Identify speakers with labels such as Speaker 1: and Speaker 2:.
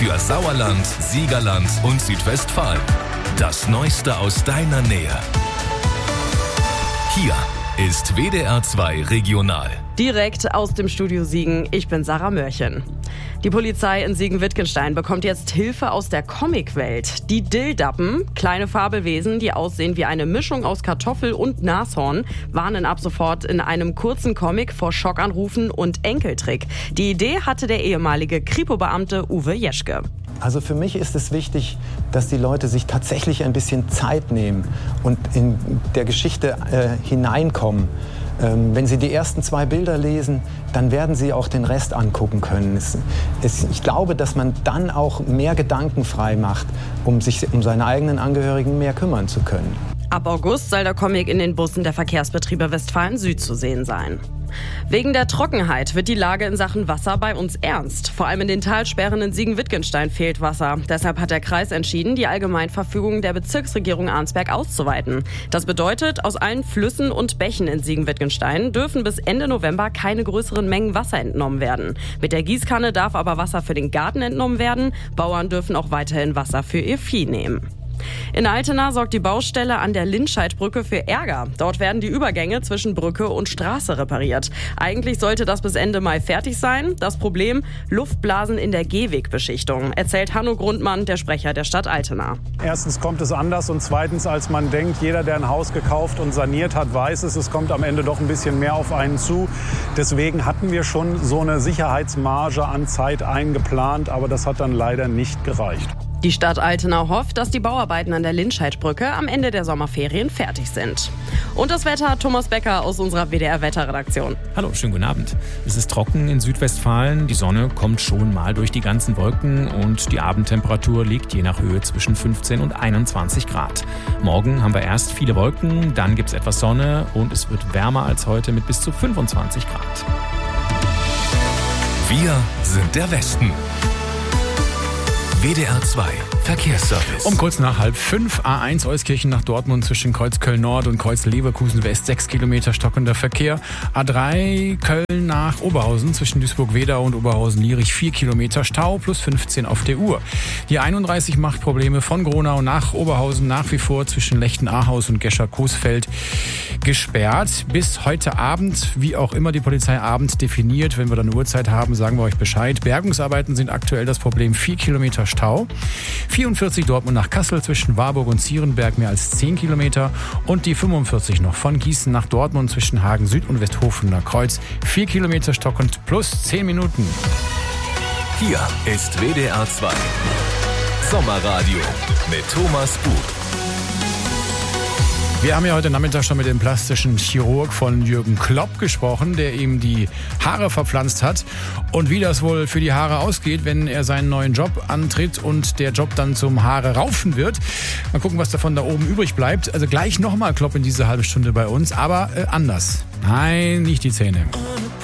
Speaker 1: für Sauerland, Siegerland und Südwestfalen. Das Neueste aus deiner Nähe. Hier ist WDR 2 Regional.
Speaker 2: Direkt aus dem Studio Siegen, ich bin Sarah Mörchen. Die Polizei in Siegen-Wittgenstein bekommt jetzt Hilfe aus der Comicwelt. Die Dilldappen, kleine Fabelwesen, die aussehen wie eine Mischung aus Kartoffel und Nashorn, warnen ab sofort in einem kurzen Comic vor Schockanrufen und Enkeltrick. Die Idee hatte der ehemalige Kripo-Beamte Uwe Jeschke.
Speaker 3: Also für mich ist es wichtig, dass die Leute sich tatsächlich ein bisschen Zeit nehmen und in der Geschichte hineinkommen. Wenn Sie die ersten 2 Bilder lesen, dann werden Sie auch den Rest angucken können. Ich glaube, dass man dann auch mehr Gedanken frei macht, um sich um seine eigenen Angehörigen mehr kümmern zu können.
Speaker 2: Ab August soll der Comic in den Bussen der Verkehrsbetriebe Westfalen-Süd zu sehen sein. Wegen der Trockenheit wird die Lage in Sachen Wasser bei uns ernst. Vor allem in den Talsperren in Siegen-Wittgenstein fehlt Wasser. Deshalb hat der Kreis entschieden, die Allgemeinverfügung der Bezirksregierung Arnsberg auszuweiten. Das bedeutet, aus allen Flüssen und Bächen in Siegen-Wittgenstein dürfen bis Ende November keine größeren Mengen Wasser entnommen werden. Mit der Gießkanne darf aber Wasser für den Garten entnommen werden. Bauern dürfen auch weiterhin Wasser für ihr Vieh nehmen. In Altena sorgt die Baustelle an der Lindscheidbrücke für Ärger. Dort werden die Übergänge zwischen Brücke und Straße repariert. Eigentlich sollte das bis Ende Mai fertig sein. Das Problem: Luftblasen in der Gehwegbeschichtung, erzählt Hanno Grundmann, der Sprecher der Stadt Altena.
Speaker 4: Erstens kommt es anders und zweitens, als man denkt. Jeder, der ein Haus gekauft und saniert hat, weiß es. Es kommt am Ende doch ein bisschen mehr auf einen zu. Deswegen hatten wir schon so eine Sicherheitsmarge an Zeit eingeplant, aber das hat dann leider nicht gereicht.
Speaker 2: Die Stadt Altena hofft, dass die Bauarbeiten an der Lindscheidbrücke am Ende der Sommerferien fertig sind. Und das Wetter, Thomas Becker aus unserer WDR-Wetterredaktion.
Speaker 5: Hallo, schönen guten Abend. Es ist trocken in Südwestfalen. Die Sonne kommt schon mal durch die ganzen Wolken und die Abendtemperatur liegt je nach Höhe zwischen 15 und 21 Grad. Morgen haben wir erst viele Wolken, dann gibt es etwas Sonne und es wird wärmer als heute mit bis zu 25 Grad.
Speaker 1: Wir sind der Westen. WDR 2 Verkehrsservice.
Speaker 5: Um kurz nach 4:30 A1 Euskirchen nach Dortmund zwischen Kreuz Köln-Nord und Kreuz Leverkusen West 6 Kilometer stockender Verkehr. A3 Köln nach Oberhausen zwischen Duisburg-Wedau und Oberhausen-Lierich 4 Kilometer Stau plus 15 auf der Uhr. Die 31 macht Probleme von Gronau nach Oberhausen nach wie vor zwischen Lechten-Ahaus und Gescher-Coesfeld gesperrt. Bis heute Abend, wie auch immer die Polizei Abend definiert. Wenn wir dann eine Uhrzeit haben, sagen wir euch Bescheid. Bergungsarbeiten sind aktuell das Problem. 4 Kilometer Stau. 44 Dortmund nach Kassel zwischen Warburg und Zierenberg mehr als 10 Kilometer. Und die 45 noch von Gießen nach Dortmund zwischen Hagen Süd und Westhofener Kreuz. 4 Kilometer stockend plus 10 Minuten.
Speaker 1: Hier ist WDR 2 Sommerradio mit Thomas Buch.
Speaker 5: Wir haben ja heute Nachmittag schon mit dem plastischen Chirurg von Jürgen Klopp gesprochen, der ihm die Haare verpflanzt hat. Und wie das wohl für die Haare ausgeht, wenn er seinen neuen Job antritt und der Job dann zum Haare raufen wird. Mal gucken, was davon da oben übrig bleibt. Also gleich nochmal Klopp in diese halbe Stunde bei uns, aber anders. Nein, nicht die Zähne.